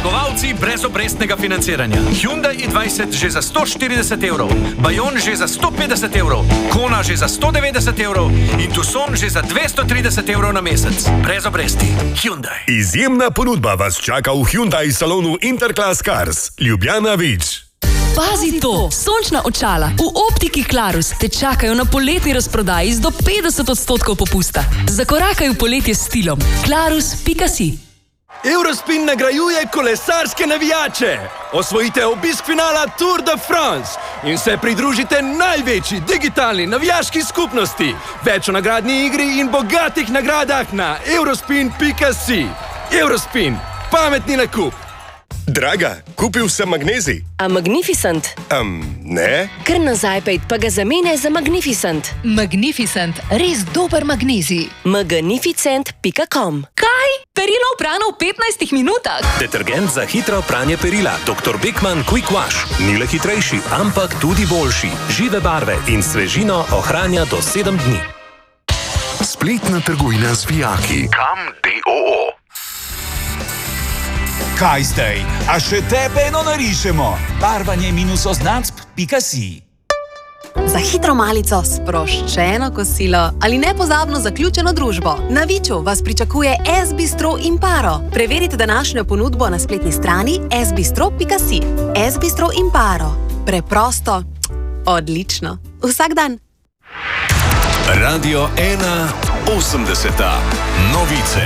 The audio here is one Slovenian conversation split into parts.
Zmagovalci brezobrestnega financiranja. Hyundai i20 že za 140 evrov, Bayon že za 150 evrov, Kona že za 190 evrov in Tucson že za 230 evrov na mesec. Brez obresti. Hyundai. Izjemna ponudba vas čaka v Hyundai salonu Interclass Cars. Ljubljana Vič. Pazi to! Sončna očala v optiki Clarus te čakajo na poletni razprodaji z do 50% popusta. Zakorakaj v poletje s stilom. Clarus.si. Eurospin nagrajuje kolesarske navijače. Osvojite obisk finala Tour de France in se pridružite največji digitalni navijaški skupnosti. Več o nagradni igri in bogatih nagradah na eurospin.si. Eurospin. Pametni nakup. Draga, kupil sem magnezij. A Magnificent? Ne. Kar nazaj pejt, pa ga zamenjaj za Magnificent. Magnificent, res dober magnezij. Magnificent.com. Kaj? Perilo oprano v 15 minutah? Detergent za hitro pranje perila Dr. Beckmann Quick Wash. Ni le hitrejši, ampak tudi boljši. Žive barve in svežino ohranja do 7 dni. Spletna trgovina z vijaki. Kam d.o.o. Kaj zdaj? A še tebe eno narišemo? Barvanje-označb.si. Za hitro malico, sproščeno kosilo ali nepozabno zaključeno družbo. Na Viču vas pričakuje S-Bistro Imparo. Preverite današnjo ponudbo na spletni strani sbistro.si. S-Bistro Imparo. Preprosto, odlično. Vsak dan. Radio 1 80. Novice.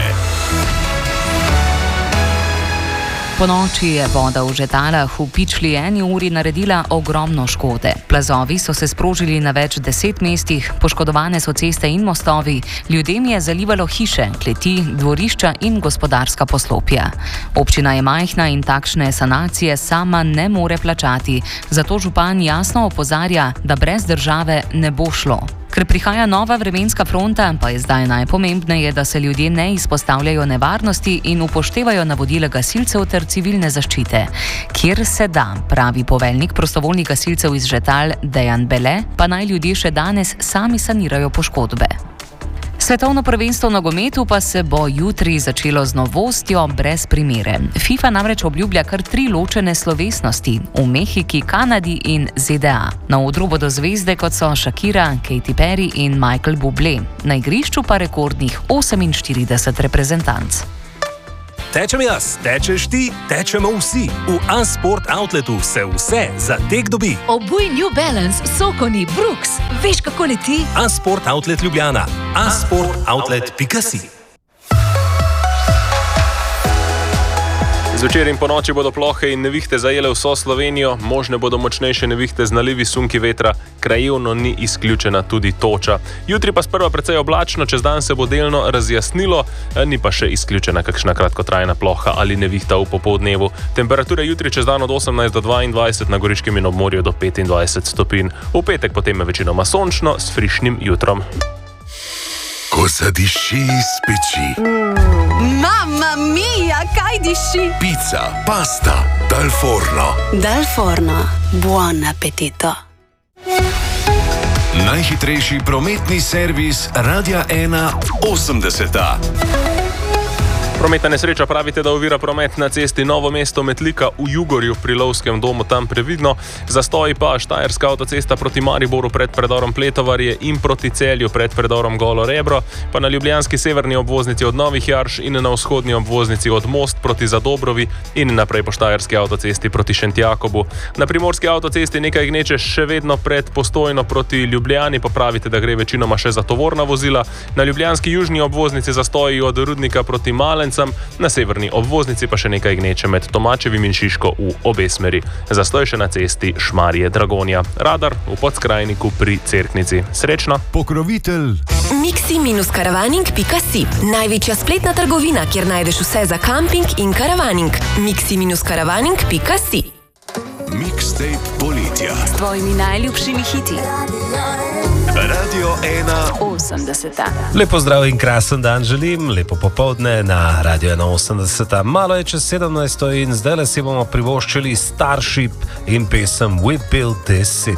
Po noči je voda v Žetalah v pičli 1 uri naredila ogromno škode. Plazovi so se sprožili na več 10 mestih, poškodovane so ceste in mostovi, ljudem je zalivalo hiše, kleti, dvorišča in gospodarska poslopja. Občina je majhna in takšne sanacije sama ne more plačati, zato župan jasno opozarja, da brez države ne bo šlo. Ker prihaja nova vremenska fronta, pa je zdaj najpomembneje, da se ljudje ne izpostavljajo nevarnosti in upoštevajo navodila gasilcev ter civilne zaščite. Kjer se da, pravi poveljnik prostovoljnih gasilcev iz Žetal Dejan Bele, pa naj ljudje še danes sami sanirajo poškodbe. Svetovno prvenstvo v nogometu pa se bo jutri začelo z novostjo brez primere. FIFA namreč obljublja kar 3 ločene slovesnosti v Mehiki, Kanadi in ZDA. Na odru bodo zvezde kot so Shakira, Katy Perry in Michael Bublé. Na igrišču pa rekordnih 48 reprezentanc. Tečem jaz, tečeš ti, tečemo vsi. V A-Sport Outletu se vse za tek dobi. Obuj New Balance, Sokoni, Brooks. Veš, kako leti? A-Sport Outlet Ljubljana. A-sportoutlet.si. Zvečer in ponoči bodo plohe in nevihte zajele vso Slovenijo, možne bodo močnejše nevihte z nalivi sunki vetra, krajevno ni izključena tudi toča. Jutri pa sprva precej oblačno, čez dan se bo delno razjasnilo, ni pa še izključena kakšna kratkotrajna ploha ali nevihta v popoldnevu. Temperature jutri čez dan od 18 do 22, na Goriškem in obmorju do 25 stopinj. V petek potem je večinoma sončno s frišnim jutrom. Ko zadiši iz peči. Mamma mia, kaj diši? Pizza, pasta, dal forno. Dal forno. Buon appetito. Najhitrejši prometni servis Radia 1 80. Prometna nesreča, pravite, da ovira promet na cesti Novo mesto Metlika v Jugorju pri Lovskem domu, tam previdno. Zastoji pa Štajerska avtocesta proti Mariboru pred predorom Pletovarje in proti Celju pred predorom Golo Rebro, pa na ljubljanski severni obvoznici od Novih Jarš in na vzhodni obvoznici od Most proti Zadobrovi in naprej po Štajerski avtocesti proti Šentjakobu. Na primorski avtocesti nekaj gneče še vedno pred Postojno proti Ljubljani, pa pravite, da gre večinoma še za tovorna vozila. Na ljubljanski južni obvoznici zastoji od Rudnika proti Malen, na severni obvoznici pa še nekaj gneče med Tomačevim in Šiško v obe smeri. Zastoj še na cesti Šmarje-Dragonja. Radar v Podskrajniku pri Cerknici. Srečno! Pokrovitelj Mixi-karavaning.si. Največja spletna trgovina, kjer najdeš vse za kamping in karavaning. Mixi-karavaning.si. Mixtape poletja. S tvojimi najljubšimi hiti. Radio 1 80. Lepo zdrav in krasen dan želim, lepo popoldne na Radio 1 80. Malo je čez 17 in zdaj si bomo privoščili Starship in pesem We Built This City.